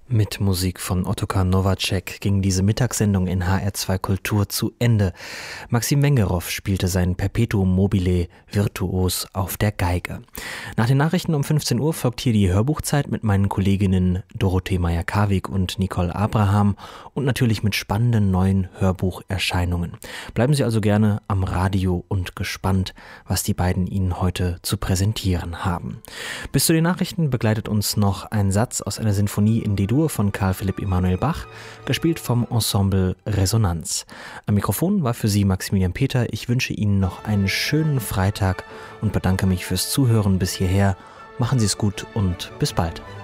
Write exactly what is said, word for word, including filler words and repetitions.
Mit Musik von Ottokar Novacek ging diese Mittagssendung in H R zwei Kultur zu Ende. Maxim Wengerow spielte sein Perpetuum mobile virtuos auf der Geige. Nach den Nachrichten um fünfzehn Uhr folgt hier die Hörbuchzeit mit meinen Kolleginnen Dorothee Meyer-Karwig und Nicole Abraham und natürlich mit spannenden neuen Hörbucherscheinungen. Bleiben Sie also gerne am Radio und gespannt, was die beiden Ihnen heute zu präsentieren haben. Bis zu den Nachrichten begleitet uns noch ein Satz aus einer Sinfonie in D-Dur von Karl Philipp Emanuel Bach, gespielt vom Ensemble Resonanz. Am Mikrofon war für Sie Maximilian Peter. Ich wünsche Ihnen noch einen schönen Freitag und bedanke mich fürs Zuhören bis hierher. Machen Sie es gut und bis bald.